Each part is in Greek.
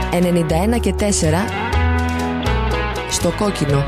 91 και 4 στο κόκκινο.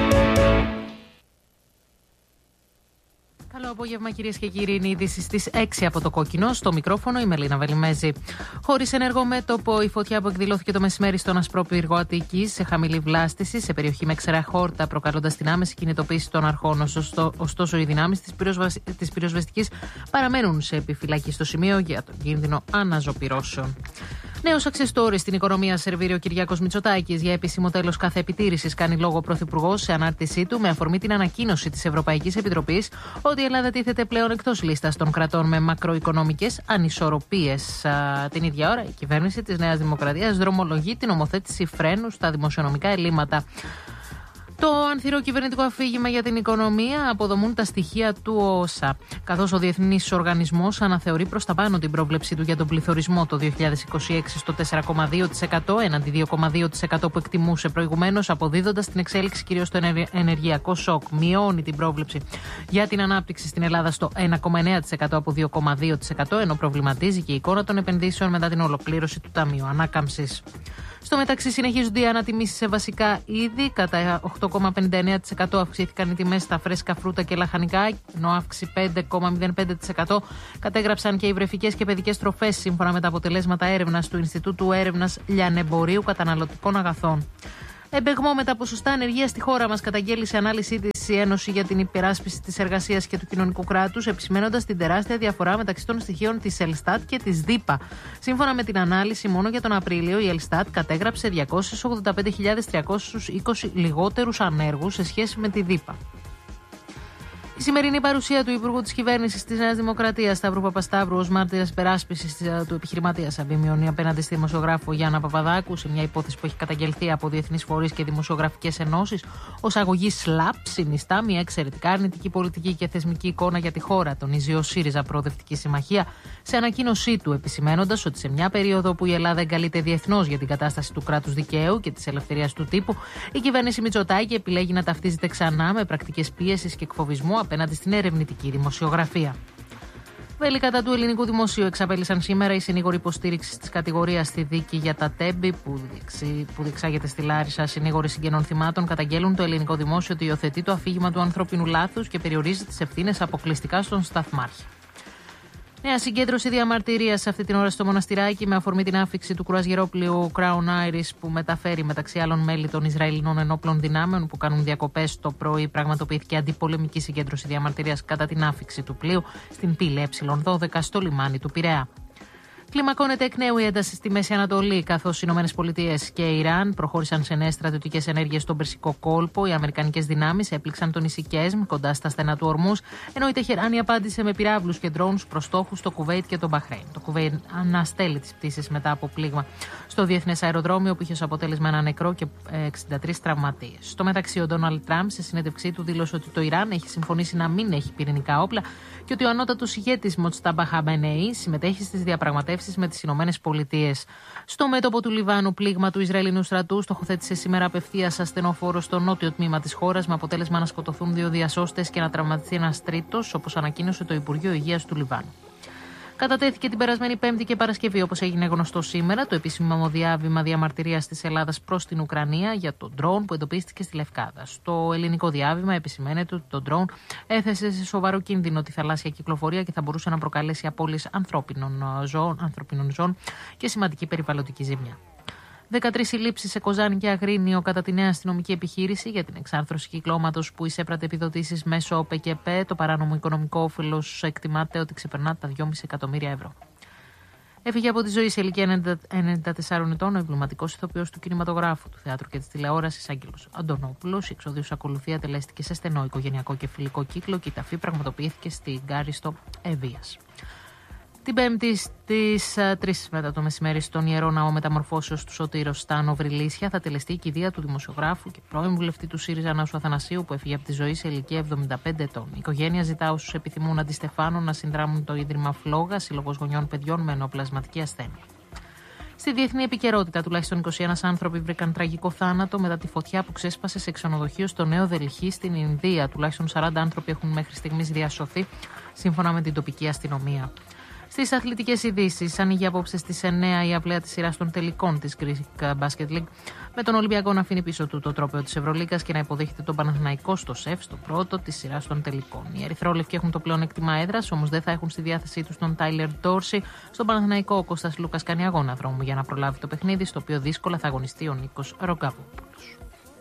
Καλό απόγευμα, κυρίες και κύριοι. Είναι η είδηση στις 6 από το κόκκινο. Στο μικρόφωνο η Μελίνα Βελιμέζη. Χωρίς ενεργό μέτωπο, η φωτιά που εκδηλώθηκε το μεσημέρι στον Ασπρόπυργο Αττικής σε χαμηλή βλάστηση, σε περιοχή με ξερά χόρτα, προκαλώντας την άμεση κινητοποίηση των αρχών. Ωστόσο, οι δυνάμεις της πυροσβεστικής παραμένουν σε επιφυλακή στο σημείο για τον κίνδυνο αναζωπυρώσεων. Νέος αξεστόρης στην οικονομία σερβίρει ο Κυριάκος Μητσοτάκης. Για επίσημο τέλος κάθε επιτήρησης κάνει λόγο ο Πρωθυπουργός σε ανάρτησή του με αφορμή την ανακοίνωση της Ευρωπαϊκής Επιτροπής ότι η Ελλάδα τίθεται πλέον εκτός λίστας των κρατών με μακροοικονομικές ανισορροπίες. Την ίδια ώρα, η κυβέρνηση της Νέας Δημοκρατίας δρομολογεί την ομοθέτηση φρένου στα δημοσιονομικά ελλείμματα. Το ανθυρό κυβερνητικό αφήγημα για την οικονομία αποδομούν τα στοιχεία του ΟΟΣΑ. Καθώς ο Διεθνής Οργανισμός αναθεωρεί προς τα πάνω την πρόβλεψή του για τον πληθωρισμό το 2026 στο 4,2% έναντι 2,2% που εκτιμούσε προηγουμένως, αποδίδοντας την εξέλιξη κυρίως στο ενεργειακό σοκ. Μειώνει την πρόβλεψη για την ανάπτυξη στην Ελλάδα στο 1,9% από 2,2%, ενώ προβληματίζει και η εικόνα των επενδύσεων μετά την ολοκλήρωση του Ταμείου Ανάκαμψης. Στο μεταξύ, συνεχίζονται οι ανατιμήσεις σε βασικά είδη. Κατά 8,59% αυξήθηκαν οι τιμές στα φρέσκα φρούτα και λαχανικά, ενώ αύξηση 5,05% κατέγραψαν και οι βρεφικές και παιδικές τροφές, σύμφωνα με τα αποτελέσματα έρευνας του Ινστιτούτου Έρευνας Λιανεμπορίου Καταναλωτικών Αγαθών. Εμπεγμό με τα ποσοστά ανεργία στη χώρα μας, καταγγέλει σε ανάλυση της η Ένωση για την Υπεράσπιση της Εργασίας και του Κοινωνικού Κράτους, επισημένοντας την τεράστια διαφορά μεταξύ των στοιχείων της Ελστάτ και της ΔΥΠΑ. Σύμφωνα με την ανάλυση, μόνο για τον Απρίλιο η Ελστάτ κατέγραψε 285.320 λιγότερους ανέργους σε σχέση με τη ΔΥΠΑ. Η σημερινή παρουσία του Υπουργού της Κυβέρνησης της Νέας Δημοκρατίας, Σταύρου Παπασταύρου, ως μάρτυρας υπεράσπισης του επιχειρηματία Σαμπίμιονη απέναντι στη δημοσιογράφο Γιάννα Παπαδάκου, σε μια υπόθεση που έχει καταγγελθεί από διεθνείς φορείς και δημοσιογραφικές ενώσεις ως αγωγή ΣΛΑΠ, συνιστά μια εξαιρετικά αρνητική πολιτική και θεσμική εικόνα για τη χώρα, τονίζει ο ΣΥΡΙΖΑ Προοδευτική Συμμαχία σε ανακοίνωσή του, επισημένοντας ότι σε μια περίοδο που η Ελλάδα εγκαλείται διεθνώς για την κατάσταση του κράτους δικαίου και της ελευθερίας του τύπου, η κυβέρνηση Μητσοτάκη επιλέγει να ταυτίζεται ξανά με πρακτικές πίεσης και εκφοβισμού απέναντι στην ερευνητική δημοσιογραφία. Βέλη κατά του ελληνικού δημοσίου εξαπέλυσαν σήμερα οι συνήγοροι υποστήριξης της κατηγορίας στη δίκη για τα τέμπη που διεξάγεται στη Λάρισα. Συνήγοροι συγγενών θυμάτων καταγγέλουν το ελληνικό δημόσιο ότι υιοθετεί το αφήγημα του ανθρώπινου λάθους και περιορίζει τις ευθύνες αποκλειστικά στον σταθμάρχη. Νέα συγκέντρωση διαμαρτυρίας αυτή την ώρα στο Μοναστηράκι με αφορμή την άφιξη του κρουαζιερόπλοιου Crown Iris που μεταφέρει μεταξύ άλλων μέλη των Ισραηλινών ενόπλων δυνάμεων που κάνουν διακοπές το πρωί. Πραγματοποιήθηκε αντιπολεμική συγκέντρωση διαμαρτυρίας κατά την άφιξη του πλοίου στην πύλη Ε12 στο λιμάνι του Πειραιά. Κλιμακώνεται εκ νέου η ένταση στη Μέση Ανατολή, καθώς οι ΗΠΑ και η Ιράν προχώρησαν σε νέες στρατιωτικές ενέργειες στον Περσικό κόλπο. Οι αμερικανικές δυνάμεις έπληξαν το νησί Κέσμ κοντά στα στενά του Ορμούς, ενώ η Τεχεράνη απάντησε με πυράβλους και ντρόουνς προς στόχους στο Κουβέιτ και τον Μπαχρέιν. Το Κουβέιτ αναστέλει τις πτήσεις μετά από πλήγμα στο διεθνές αεροδρόμιο, που είχε ως αποτέλεσμα ένα νεκρό και 63 τραυματίες. Στο μεταξύ, ο Ντόναλντ Τραμπ σε συνέντευξή του δήλωσε ότι το Ιράν έχει συμφωνήσει να μην έχει πυρηνικά όπλα και ότι ο ανώτατος ηγέτης Μοτστάμπα Χαμενεή συμμετέχει στις διαπραγματεύσεις με τις Ηνωμένες Πολιτείες. Στο μέτωπο του Λιβάνου, πλήγμα του Ισραηλινού στρατού στοχοθέτησε σήμερα απευθείας ασθενοφόρο στο νότιο τμήμα της χώρας, με αποτέλεσμα να σκοτωθούν 2 διασώστες και να τραυματιστεί ένας τρίτος, όπως ανακοίνωσε το Υπουργείο Υγείας του Λιβάνου. Κατατέθηκε την περασμένη Πέμπτη και Παρασκευή, όπως έγινε γνωστό σήμερα, το επίσημο διάβημα διαμαρτυρίας της Ελλάδας προς την Ουκρανία για το ντρόουν που εντοπίστηκε στη Λευκάδα. Στο ελληνικό διάβημα επισημαίνεται ότι το ντρόουν έθεσε σε σοβαρό κίνδυνο τη θαλάσσια κυκλοφορία και θα μπορούσε να προκαλέσει απώλειες ανθρώπινων ζώων και σημαντική περιβαλλοντική ζημιά. 13 συλλήψεις σε Κοζάνη και Αγρίνιο κατά τη νέα αστυνομική επιχείρηση για την εξάρθρωση κυκλώματος που εισέπρατε επιδοτήσεις μέσω ΟΠΕΚΕΠΕ. Το παράνομο οικονομικό όφελος εκτιμάται ότι ξεπερνά τα 2,5 εκατομμύρια ευρώ. Έφυγε από τη ζωή σε ηλικία 94 ετών ο εμβληματικός ηθοποιός του κινηματογράφου, του θεάτρου και της τηλεόρασης Άγγελος Αντωνόπουλος. Η εξοδίουσα ακολουθία τελέστηκε σε στενό οικογενειακό και φιλικό κύκλο και η ταφή πραγματοποιήθηκε στη Γκάριστο Ευβοίας. Την Πέμπτη στις 3 μετά το μεσημέρι στον Ιερό Ναό Μεταμορφώσεως του Σωτήρος στα Νοβριλίσια θα τελεστεί η κηδεία του δημοσιογράφου και πρώην βουλευτή του ΣΥΡΙΖΑ Νάσου Αθανασίου που έφυγε από τη ζωή σε ηλικία 75 ετών. Η οικογένεια ζητά όσους επιθυμούν αντιστεφάνουν να συνδράμουν το Ίδρυμα Φλόγα, σύλλογος γονιών παιδιών με ενοπλασματική ασθένεια. Στη διεθνή επικαιρότητα, τουλάχιστον 21 άνθρωποι βρήκαν τραγικό θάνατο μετά τη φωτιά που ξέσπασε σε ξενοδοχείο στο Νέο Δελχή στην Ινδία. Τουλάχιστον 40 άνθρωποι έχουν μέχρι στιγμής διασωθεί, σύμφωνα με την τοπική αστυνομία. Στις αθλητικές ειδήσεις, ανοίγει απόψε στις 9 η απλαία της σειράς των τελικών της Greek Basket League, με τον Ολυμπιακό να αφήνει πίσω του το τρόπαιο της Ευρωλίγκας και να υποδέχεται τον Παναθηναϊκό στο ΣΕΦ, στο πρώτο της σειράς των τελικών. Οι ερυθρόλευκοι έχουν το πλεονέκτημα έδρας, όμως δεν θα έχουν στη διάθεσή τους τον Τάιλερ Ντόρση. Στον Παναθηναϊκό ο Κώστας Λούκας κάνει αγώνα δρόμου για να προλάβει το παιχνίδι, στο οποίο δύσκολα θα αγωνιστεί ο Νίκος Ρογκαβόπουλος.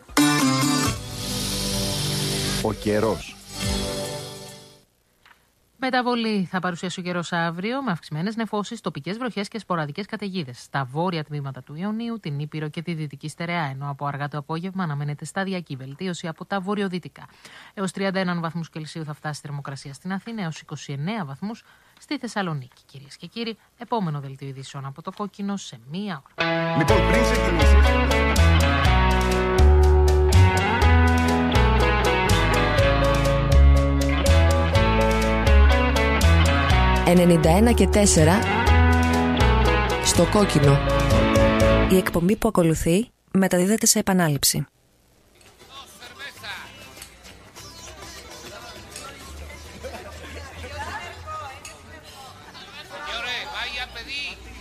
Ο καιρός. Μεταβολή θα παρουσιάσει ο καιρός αύριο, με αυξημένες νεφώσεις, τοπικές βροχές και σποραδικές καταιγίδες στα βόρεια τμήματα του Ιωνίου, την Ήπειρο και τη Δυτική Στερεά, ενώ από αργά το απόγευμα αναμένεται σταδιακή βελτίωση από τα βορειοδυτικά. Έως 31 βαθμούς Κελσίου θα φτάσει η θερμοκρασία στην Αθήνα, έως 29 βαθμούς στη Θεσσαλονίκη. Κυρίες και κύριοι, επόμενο δελτίο ειδήσεων από το Κόκκινο σε μία ώρα. Λοιπόν, πριν ξεκινήσεις... 91 και 4 στο Κόκκινο. Η εκπομπή που ακολουθεί μεταδίδεται σε επανάληψη. Señores, vaya a pedir